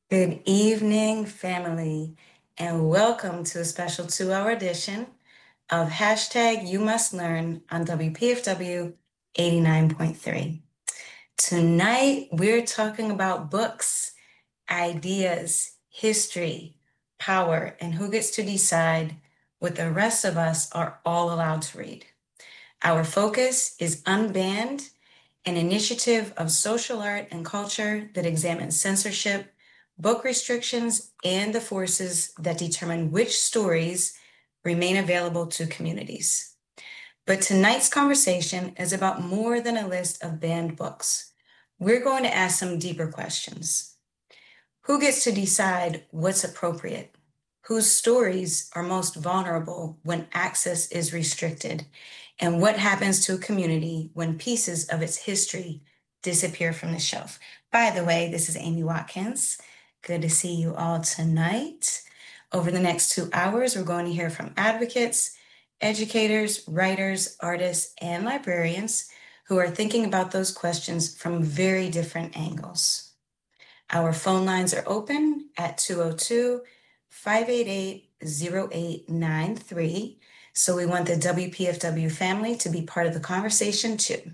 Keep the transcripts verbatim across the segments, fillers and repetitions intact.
Good evening, family, and welcome to a special two hour edition of hashtag You Must Learn on W P F W eighty-nine point three. Tonight, we're talking about books, ideas, history, power, and who gets to decide what the rest of us are all allowed to read. Our focus is Unbanned, an initiative of social art and culture that examines censorship, book restrictions, and the forces that determine which stories remain available to communities. But tonight's conversation is about more than a list of banned books. We're going to ask some deeper questions. Who gets to decide what's appropriate? Whose stories are most vulnerable when access is restricted? And what happens to a community when pieces of its history disappear from the shelf? By the way, this is Amy Watkins. Good to see you all tonight. Over the next two hours, we're going to hear from advocates, educators, writers, artists, and librarians who are thinking about those questions from very different angles. Our phone lines are open at two oh two, five eight eight, oh eight nine three. So we want the W P F W family to be part of the conversation too.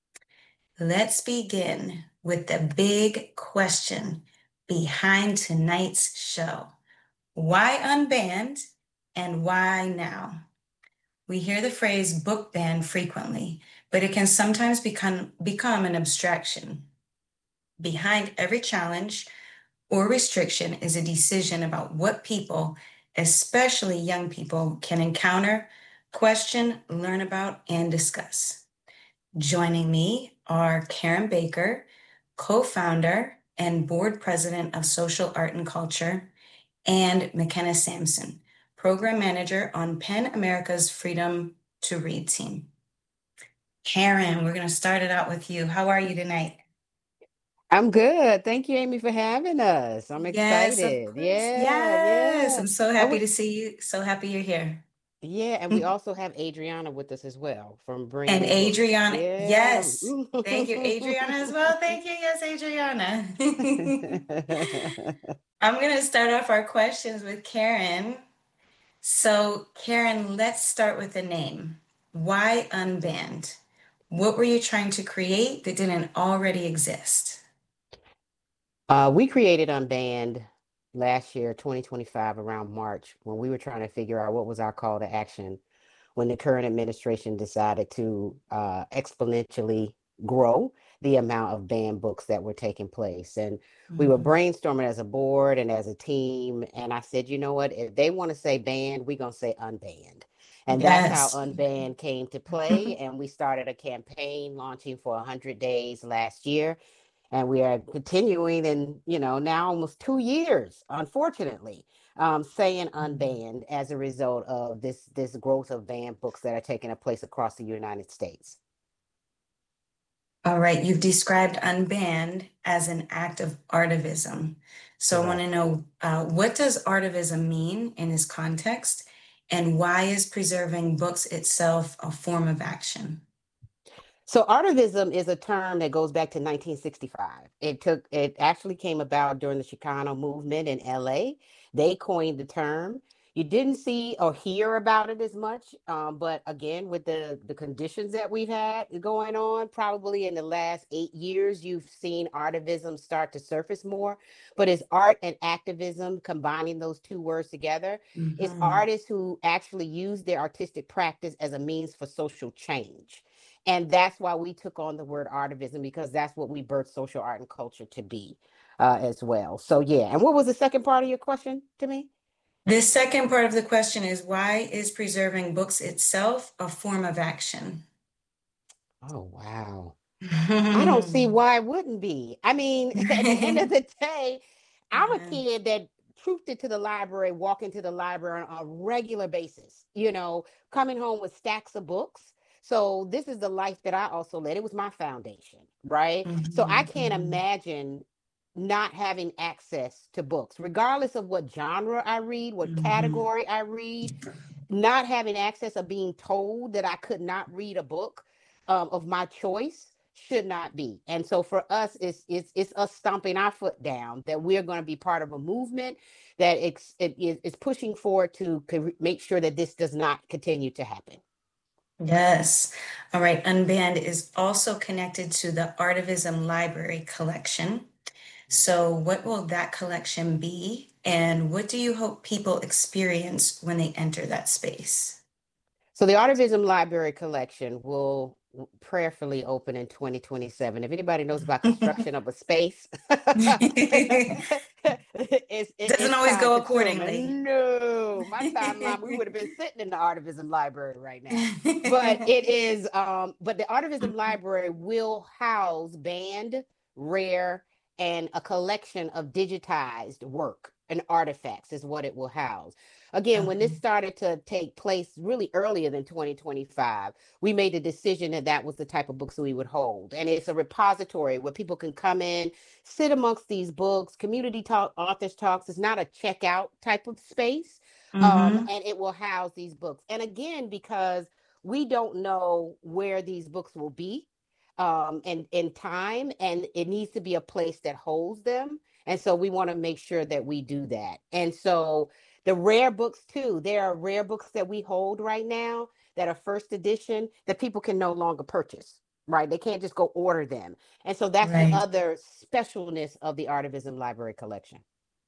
Let's begin with the big question behind tonight's show. Why unbanned and why now? We hear the phrase book ban frequently, but it can sometimes become, become an abstraction. Behind every challenge or restriction is a decision about what people, especially young people, can encounter, question, learn about, and discuss. Joining me are Karen Baker, co-founder and board president of Social Art and Culture, and McKenna Sampson, program manager on PEN America's Freedom to Read team. Karen, we're going to start it out with you. How are you tonight? I'm good. Thank you, Amy, for having us. I'm Yes, of excited. course. Yeah, Yes, yeah. I'm so And happy we to see you. So happy you're here. yeah, and we also have Adriana with us as well from And Bring Books. Adriana, Yeah. yes. Thank you, Adriana, as well. Thank you. Yes, Adriana. I'm going to start off our questions with Karen. So, Karen, let's start with the name. Why Unbanned? What were you trying to create that didn't already exist? Uh, we created Unbanned last year, twenty twenty-five, around March, when we were trying to figure out what was our call to action when the current administration decided to uh, exponentially grow the amount of banned books that were taking place. And we were Mhm. brainstorming as a board and as a team. And I said, you know what? If they want to say banned, we're going to say unbanned. And that's how Yes. Unbanned came to play. And we started a campaign launching for one hundred days last year, and we are continuing in, you know, now almost two years, unfortunately, um, saying unbanned as a result of this this growth of banned books that are taking place across the United States. All right, you've described unbanned as an act of artivism. So I want to Correct. know uh, what does artivism mean in this context, and why is preserving books itself a form of action? So artivism is a term that goes back to nineteen sixty-five. It took it actually came about during the Chicano movement in L A. They coined the term. You didn't see or hear about it as much, um, but again, with the the conditions that we've had going on, probably in the last eight years, you've seen artivism start to surface more. But it's art and activism, combining those two words together. It's Mhm. artists who actually use their artistic practice as a means for social change, and that's why we took on the word artivism, because that's what we birthed social art and culture to be, uh, as well. So yeah. And what was the second part of your question to me? The second part of the question is why is preserving books itself a form of action? Oh wow. I don't see why it wouldn't be. I mean, at the end of the day, I'm a Yeah. kid that trooped into the library, walking to the library on a regular basis, you know, coming home with stacks of books. So this is the life that I also led. It was my foundation, right? So I Mhm, can't mhm, imagine not having access to books, regardless of what genre I read, what mhm. category I read, not having access, of being told that I could not read a book um, of my choice should not be. And so for us, it's it's it's us stomping our foot down that we're going to be part of a movement that it's, it is it's pushing forward to co- make sure that this does not continue to happen. Yes. All right. Unbanned is also connected to the Artivism Library collection. So, what will that collection be? And what do you hope people experience when they enter that space? So the Artivism Library Collection will prayerfully open in twenty twenty-seven. If anybody knows about construction of a space, it's, it- Doesn't it's always time go consuming. accordingly. No, my timeline, we would have been sitting in the Artivism Library right now. But it is, um, but the Artivism Library will house banned, rare, and a collection of digitized work and artifacts is what it will house. Again, when this Okay. started to take place really earlier than twenty twenty-five, we made the decision that that was the type of books we would hold. And it's a repository where people can come in, sit amongst these books, community talk, authors talks. It's not a checkout type of space. Um, Mm-hmm. and it will house these books. And again, because we don't know where these books will be um, in, in time, and it needs to be a place that holds them. And so we want to make sure that we do that. And so the rare books too. There are rare books that we hold right now that are first edition that people can no longer purchase, right? They can't just go order them. And so that's the Right. other specialness of the Artivism Library Collection.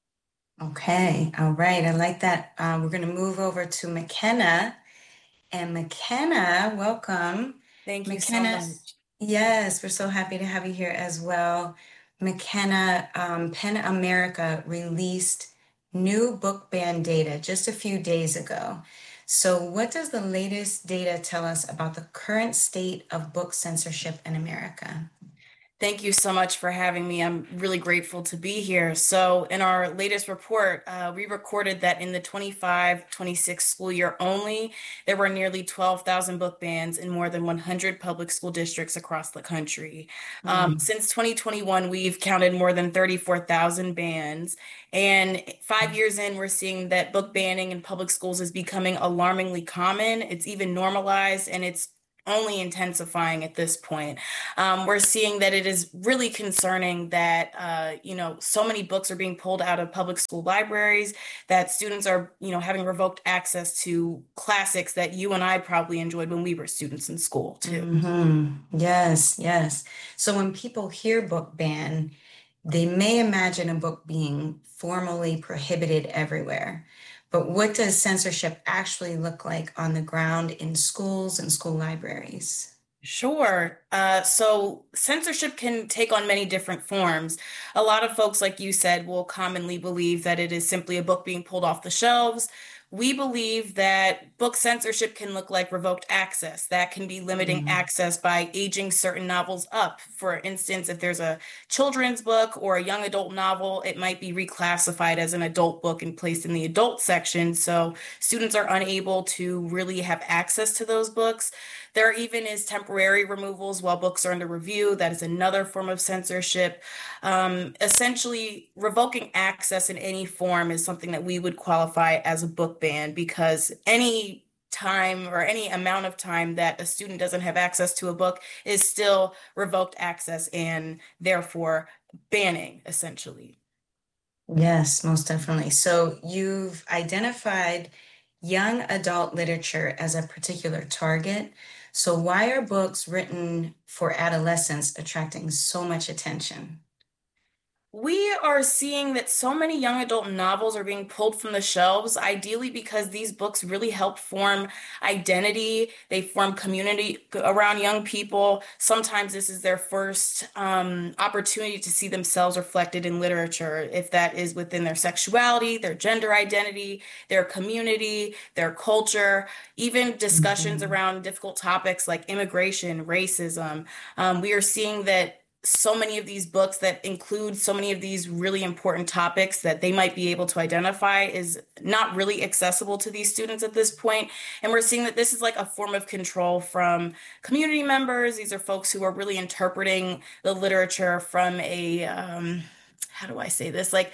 Okay. All right. I like that. Uh, we're going to move over to McKenna. And McKenna, welcome. Thank you so McKenna, much. yes, we're so happy to have you here as well. McKenna, um, PEN America released new book ban data just a few days ago. So, what does the latest data tell us about the current state of book censorship in America? Thank you so much for having me. I'm really grateful to be here. So, in our latest report, uh, we recorded that in the twenty-five twenty-six school year only, there were nearly twelve thousand book bans in more than one hundred public school districts across the country. Um, Mm. since twenty twenty-one, we've counted more than thirty-four thousand bans. And five years in, we're seeing that book banning in public schools is becoming alarmingly common. It's even normalized, and it's only intensifying at this point. Um, we're seeing that it is really concerning that uh, you know so many books are being pulled out of public school libraries, that students are you know having revoked access to classics that you and I probably enjoyed when we were students in school too. Hmm. Yes, yes. So when people hear book ban, they may imagine a book being formally prohibited everywhere. But what does censorship actually look like on the ground in schools and school libraries? Sure. Uh, so censorship can take on many different forms. A lot of folks, like you said, will commonly believe that it is simply a book being pulled off the shelves. We believe that book censorship can look like revoked access. That can be limiting Mm, access by aging certain novels up. For instance, if there's a children's book or a young adult novel, it might be reclassified as an adult book and placed in the adult section. So students are unable to really have access to those books. There even is temporary removals while books are under review. That is another form of censorship. Um, essentially, revoking access in any form is something that we would qualify as a book ban because any time or any amount of time that a student doesn't have access to a book is still revoked access and therefore banning, essentially. yes, most definitely. So you've identified young adult literature as a particular target. So why are books written for adolescents attracting so much attention? We are seeing that so many young adult novels are being pulled from the shelves, ideally because these books really help form identity. They form community around young people. Sometimes this is their first um, opportunity to see themselves reflected in literature, if that is within their sexuality, their gender identity, their community, their culture, even discussions Mhm. around difficult topics like immigration, racism. Um, we are seeing that so many of these books that include so many of these really important topics that they might be able to identify is not really accessible to these students at this point. And we're seeing that this is like a form of control from community members. These are folks who are really interpreting the literature from a, um, how do I say this? Like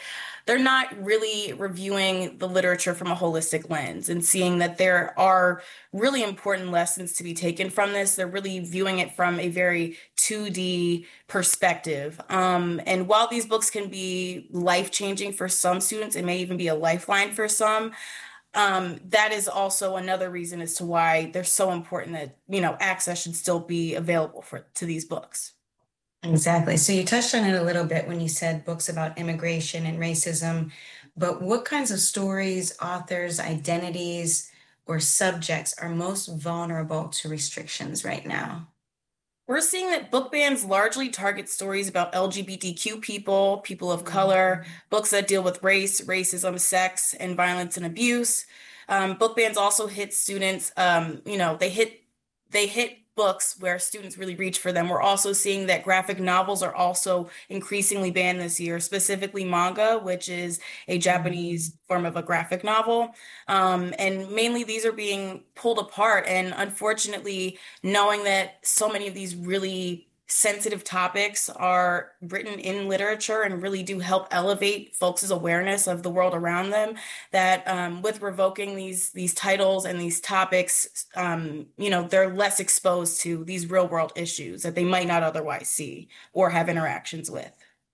they're not really reviewing the literature from a holistic lens and seeing that there are really important lessons to be taken from this. They're really viewing it from a very two D perspective. Um, and while these books can be life-changing for some students, it may even be a lifeline for some. Um, that is also another reason as to why they're so important that, you know, access should still be available for to these books. Exactly. So you touched on it a little bit when you said books about immigration and racism, but what kinds of stories, authors, identities, or subjects are most vulnerable to restrictions right now? We're seeing that book bans largely target stories about L G B T Q people, people of color, books that deal with race, racism, sex, and violence and abuse. Um, book bans also hit students, um, you know, they hit they hit books where students really reach for them. We're also seeing that graphic novels are also increasingly banned this year, specifically manga, which is a Japanese form of a graphic novel. Um, and mainly these are being pulled apart. And unfortunately, knowing that so many of these really sensitive topics are written in literature and really do help elevate folks' awareness of the world around them, that um, with revoking these these titles and these topics, um, you know, they're less exposed to these real world issues that they might not otherwise see or have interactions with.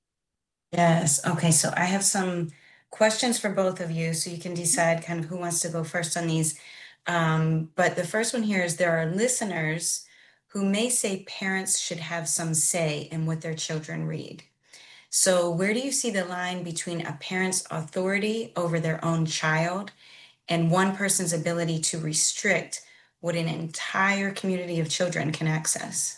Yes. Okay. So I have some questions for both of you, so you can decide kind of who wants to go first on these. Um, but the first one here is there are listeners who may say parents should have some say in what their children read. So where do you see the line between a parent's authority over their own child and one person's ability to restrict what an entire community of children can access?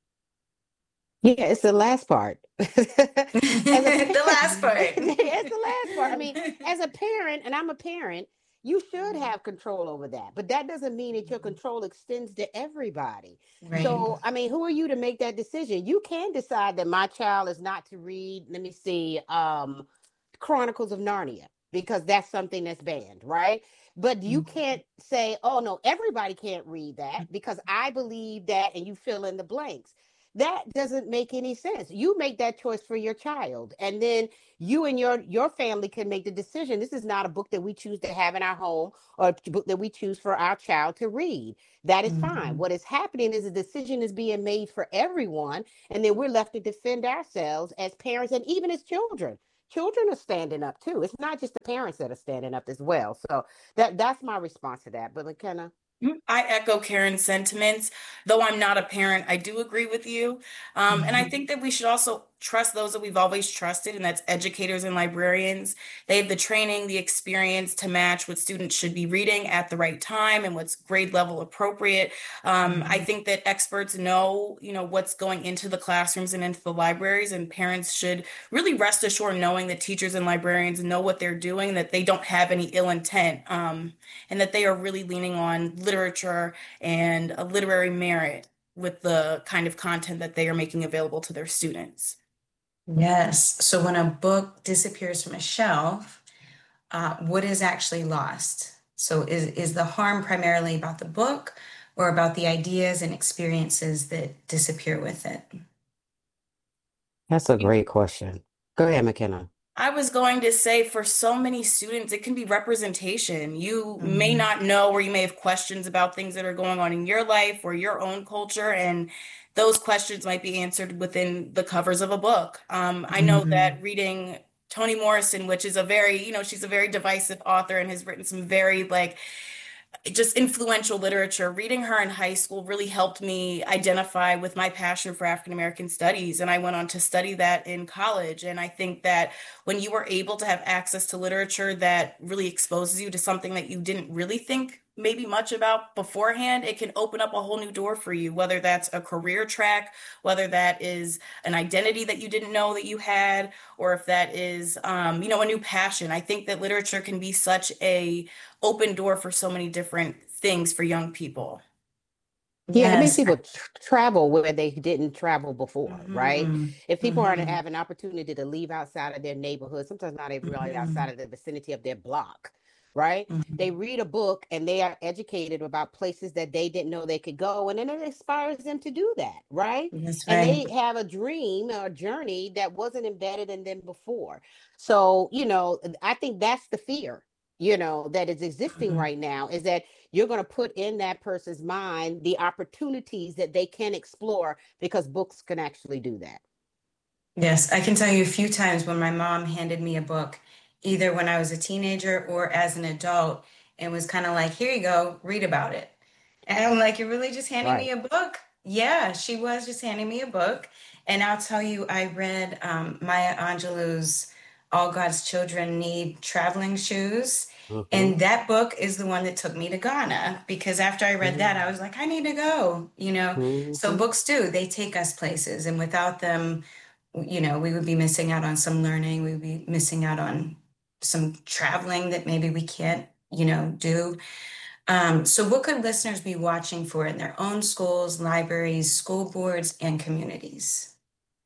Yeah, it's the last part. As a The last part. it's the last part. I mean, as a parent, and I'm a parent, you should have control over that. But that doesn't mean that your control extends to everybody. Right. So, I mean, who are you to make that decision? You can decide that my child is not to read, let me see, um, Chronicles of Narnia, because that's something that's banned, right? But you can't say, oh, no, everybody can't read that because I believe that, and you fill in the blanks. That doesn't make any sense. You make that choice for your child, and then you and your your family can make the decision. This is not a book that we choose to have in our home or a book that we choose for our child to read. That is fine. Mhm. What is happening is a decision is being made for everyone, and then we're left to defend ourselves as parents and even as children. Children are standing up too. It's not just the parents that are standing up as well. So that that's my response to that. But McKenna. I echo Karen's sentiments. Though I'm not a parent, I do agree with you. Um, and I Mhm. think that we should also trust those that we've always trusted, and that's educators and librarians. They have the training, the experience to match what students should be reading at the right time and what's grade level appropriate. Um, I Mhm. think that experts know, you know, what's going into the classrooms and into the libraries, and parents should really rest assured knowing that teachers and librarians know what they're doing, that they don't have any ill intent, um, and that they are really leaning on literature and a literary merit with the kind of content that they are making available to their students. Yes. So when a book disappears from a shelf, uh, what is actually lost? So is, is the harm primarily about the book or about the ideas and experiences that disappear with it? That's a great question. Go ahead, McKenna. I was going to say for so many students, it can be representation. You may Mhm. not know, or you may have questions about things that are going on in your life or your own culture, and those questions might be answered within the covers of a book. Um, I know Mhm. that reading Toni Morrison, which is a very, you know, she's a very divisive author and has written some very like just influential literature. Reading her in high school really helped me identify with my passion for African American studies. And I went on to study that in college. And I think that when you are able to have access to literature that really exposes you to something that you didn't really think maybe much about beforehand, it can open up a whole new door for you, whether that's a career track, whether that is an identity that you didn't know that you had, or if that is, um, you know, a new passion. I think that literature can be such a open door for so many different things for young people. Yeah, it makes Yes. people tr travel where they didn't travel before, right? Mhm. If people aren't Mhm. have an opportunity to leave outside of their neighborhood, sometimes not even really outside Mhm. of the vicinity of their block. right? They Mhm. read a book and they are educated about places that they didn't know they could go. And then it inspires them to do that, right? That's And right. they have a dream or a journey that wasn't embedded in them before. So, you know, I think that's the fear, you know, that is existing Mhm. right now, is that you're going to put in that person's mind the opportunities that they can explore because books can actually do that. Yes, I can tell you a few times when my mom handed me a book, either when I was a teenager or as an adult, and was kind of like, here you go, read about it. And I'm like, you're really just handing me Right. a book? Yeah, she was just handing me a book. And I'll tell you, I read um, Maya Angelou's All God's Children Need Traveling Shoes. Hmm. And that book is the one that took me to Ghana because after I read that, I was like, I need to go, you know. So Hmm. books do, they take us places. And without them, you know, we would be missing out on some learning. We would be missing out on some traveling that maybe we can't, you know, do. Um, so what could listeners be watching for in their own schools, libraries, school boards, and communities?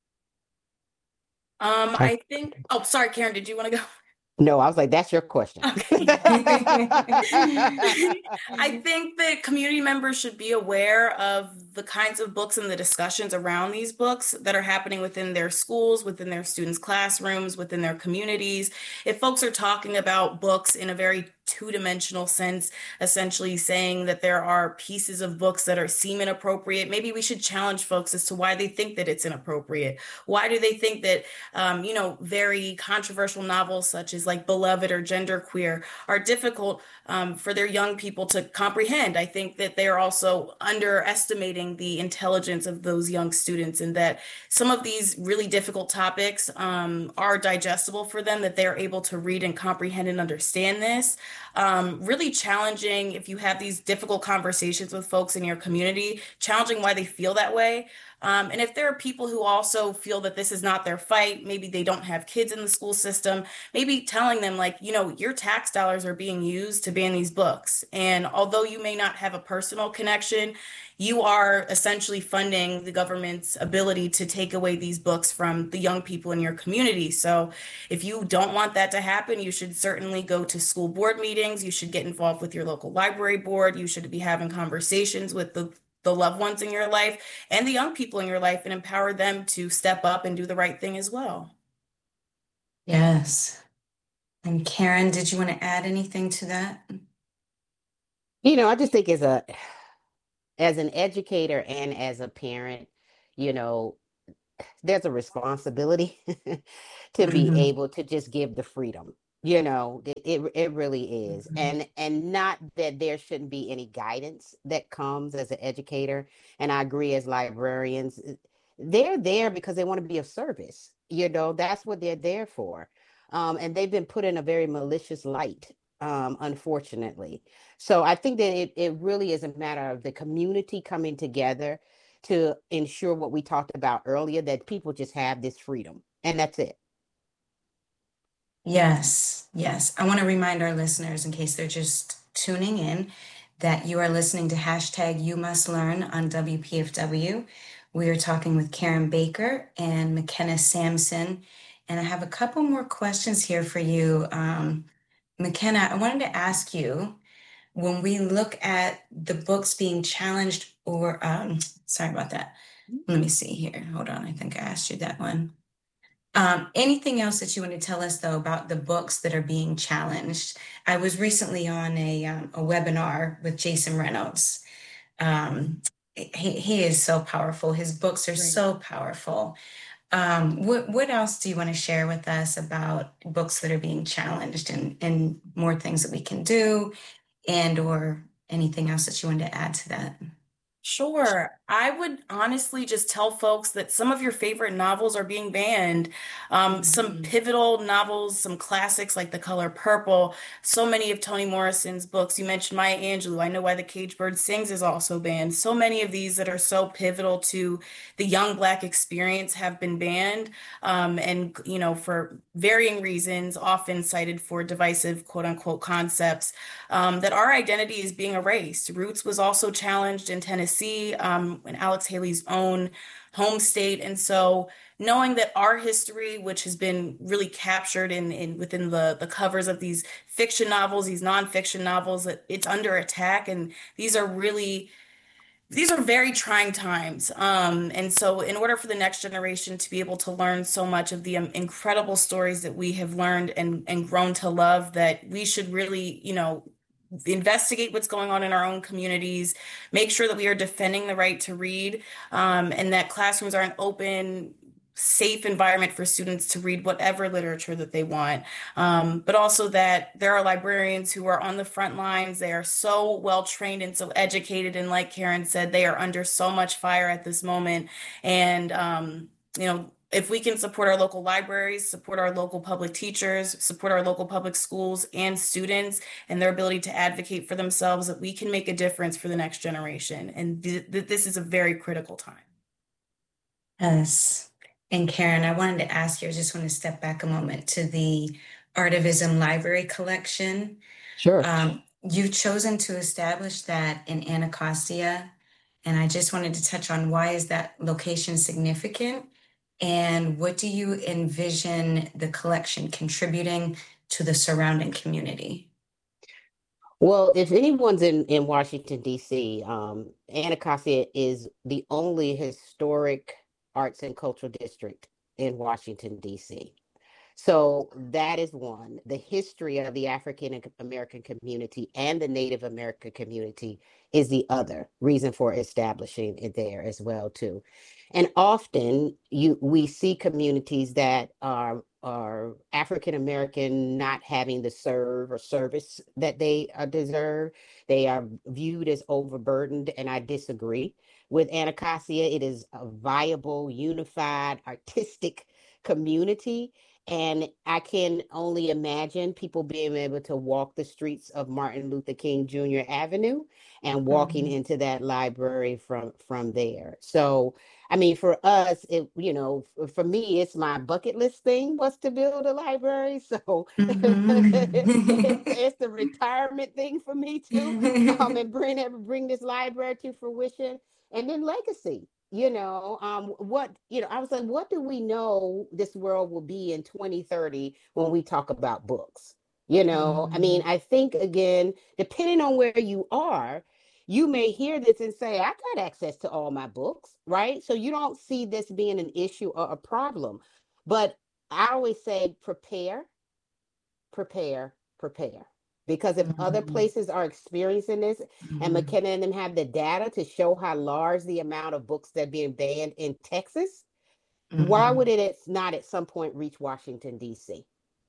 Um, I, I think, oh, sorry, Karen, did you want to go? no, I was like, that's your question. Okay. I think that community members should be aware of the kinds of books and the discussions around these books that are happening within their schools, within their students' classrooms, within their communities. If folks are talking about books in a very two-dimensional sense, essentially saying that there are pieces of books that are seem inappropriate, maybe we should challenge folks as to why they think that it's inappropriate. Why do they think that um, you know, very controversial novels such as like Beloved or Genderqueer are difficult um, for their young people to comprehend? I think that they're also underestimating the intelligence of those young students, and that some of these really difficult topics um, are digestible for them, that they're able to read and comprehend and understand this. Um, really challenging if you have these difficult conversations with folks in your community, challenging why they feel that way. Um, and if there are people who also feel that this is not their fight, maybe they don't have kids in the school system, maybe telling them, like, you know, your tax dollars are being used to ban these books. And although you may not have a personal connection, you are essentially funding the government's ability to take away these books from the young people in your community. So if you don't want that to happen, you should certainly go to school board meetings. You should get involved with your local library board. You should be having conversations with the the loved ones in your life and the young people in your life and empower them to step up and do the right thing as well. Yes. And Karen, did you want to add anything to that? You know, I just think as a as an educator and as a parent, you know, there's a responsibility to be Hmm. able to just give the freedom. You know, it, it it really is. Hmm. And and not that there shouldn't be any guidance that comes as an educator. And I agree, as librarians, they're there because they want to be of service. You know, that's what they're there for. Um, and they've been put in a very malicious light, um, unfortunately. So I think that it, it really is a matter of the community coming together to ensure what we talked about earlier, that people just have this freedom. And that's it. Yes, yes. I want to remind our listeners, in case they're just tuning in, that you are listening to hashtag You Must Learn on W P F W. We are talking with Karen Baker and McKenna Sampson. And I have a couple more questions here for you. Um, McKenna, I wanted to ask you, when we look at the books being challenged, or um, sorry about that. Let me see here. Hold on. I think I asked you that one. Um, anything else that you want to tell us, though, about the books that are being challenged? I was recently on a, um, a webinar with Jason Reynolds. Um, he, he is so powerful. His books are Right. so powerful. Um, what, what else do you want to share with us about books that are being challenged, and, and more things that we can do, and or anything else that you wanted to add to that? Sure. I would honestly just tell folks that some of your favorite novels are being banned. Um, some Mhm. pivotal novels, some classics like The Color Purple, so many of Toni Morrison's books. You mentioned Maya Angelou. I Know Why the Caged Bird Sings is also banned. So many of these that are so pivotal to the young Black experience have been banned. Um, and, you know, for varying reasons, often cited for divisive quote unquote concepts, um, that our identity is being erased. Roots was also challenged in Tennessee, um, in Alex Haley's own home state. And so knowing that our history, which has been really captured in, in within the, the covers of these fiction novels, these nonfiction novels, that it's under attack. And these are really these are very trying times. Um, and so, in order for the next generation to be able to learn so much of the um, incredible stories that we have learned and, and grown to love, that we should really, you know, investigate what's going on in our own communities, make sure that we are defending the right to read, um, and that classrooms are an open, safe environment for students to read whatever literature that they want. Um, but also that there are librarians who are on the front lines. They are so well trained and so educated. And like Karen said, they are under so much fire at this moment. And, um, you know, if we can support our local libraries, support our local public teachers, support our local public schools and students and their ability to advocate for themselves, that we can make a difference for the next generation. And th th this is a very critical time. Yes. And Karen, I wanted to ask you, I just want to step back a moment to the Artivism Library Collection. Sure. Um, you've chosen to establish that in Anacostia, and I just wanted to touch on why is that location significant, and what do you envision the collection contributing to the surrounding community? Well, if anyone's in, in Washington, D C, um, Anacostia is the only historic arts and cultural district in Washington, D C. So that is one. The history of the African American community and the Native American community is the other reason for establishing it there as well too. And often you we see communities that are are African American not having the serve or service that they uh, deserve. They are viewed as overburdened, and I disagree with Anacostia. It is a viable, unified, artistic community. And I can only imagine people being able to walk the streets of Martin Luther King Junior Avenue and walking Mhm. into that library from from there. So, I mean, for us, it you know, f- for me, it's my bucket list thing was to build a library. So it's Mhm. it's the retirement thing for me too. Um, and bring it- bring this library to fruition, and then legacy. You know, um, what, you know, I was like, what do we know this world will be in twenty thirty when we talk about books? You know, I mean, Mhm. I think again, depending on where you are, you may hear this and say, I got access to all my books, right? So you don't see this being an issue or a problem. But I always say, prepare, prepare, prepare. Because if other Mhm. places are experiencing this, and Mhm. McKenna and them have the data to show how large the amount of books that are being banned in Texas, why would Mhm. it not at some point reach Washington, D C?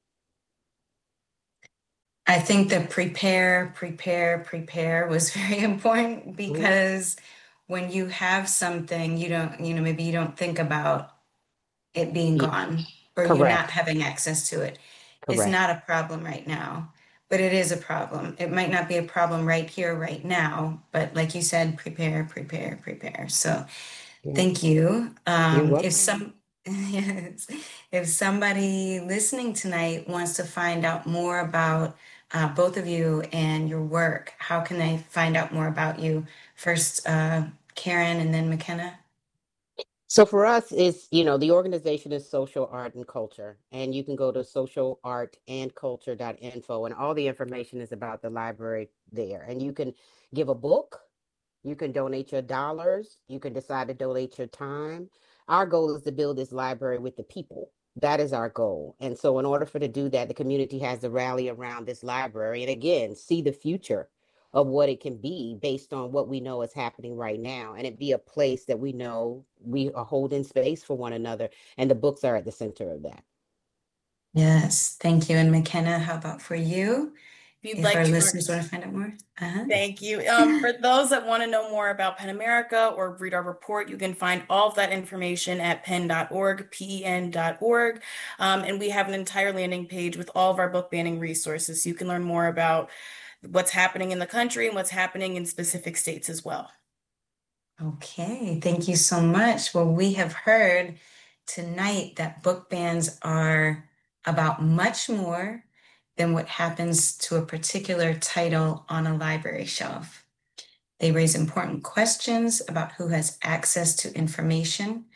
I think the prepare, prepare, prepare was very important Mhm. because when you have something, you don't, you know, maybe you don't think about it being Yeah, gone or you not correct, having access to it. It's correct. not a problem right now, but it is a problem. It might not be a problem right here, right now, but like you said, prepare, prepare, prepare. So Yeah, thank you. you're Um, if welcome. some, yes, if somebody listening tonight wants to find out more about uh, both of you and your work, how can they find out more about you? First, uh, Karen and then McKenna. So for us, it's, you know, the organization is Social Art and Culture, and you can go to social art and culture dot info, and all the information is about the library there. And you can give a book, you can donate your dollars, you can decide to donate your time. Our goal is to build this library with the people. That is our goal. And so, in order for to do that, the community has to rally around this library and again, see the future of what it can be based on what we know is happening right now. And it be a place that we know we are holding space for one another. And the books are at the center of that. Yes, thank you. And McKenna, how about for you? If you'd If like our to listeners want to find out more. Uh-huh. Thank you. Um, for those that want to know more about PEN America or read our report, you can find all of that information at pen dot org, P E N dot org. Um, and we have an entire landing page with all of our book banning resources. So you can learn more about what's happening in the country and what's happening in specific states as well. Okay, thank you so much. Well, we have heard tonight that book bans are about much more than what happens to a particular title on a library shelf. They raise important questions about who has access to information,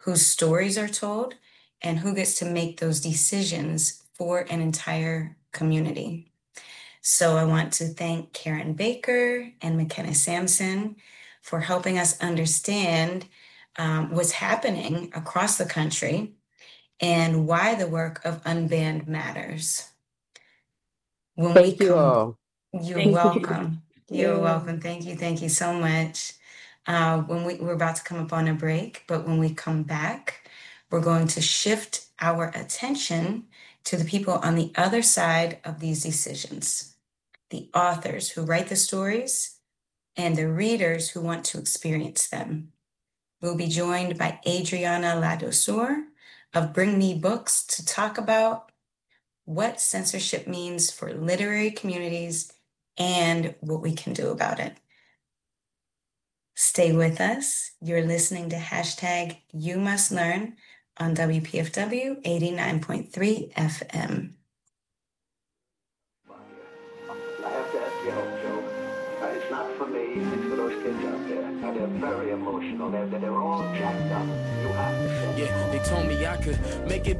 whose stories are told, and who gets to make those decisions for an entire community. So I want to thank Karen Baker and McKenna Sampson for helping us understand um, what's happening across the country and why the work of Unbanned matters. When we Thank you come, all. you're Thank you. welcome. You're Yeah. welcome. Thank you. Thank you so much. Uh, when we, we're about to come up on a break, but when we come back, we're going to shift our attention to the people on the other side of these decisions, the authors who write the stories and the readers who want to experience them. We'll be joined by Adriana Ladouceur of Bring Me Books to talk about what censorship means for literary communities and what we can do about it. Stay with us. You're listening to hashtag You Must Learn on W P F W eighty-nine point three F M. I have to ask you help, Joe. Uh, it's not for me, it's for those kids out there. Uh, they're very emotional. They're, they're all jacked up. You have to. Yeah, they told me I could make it.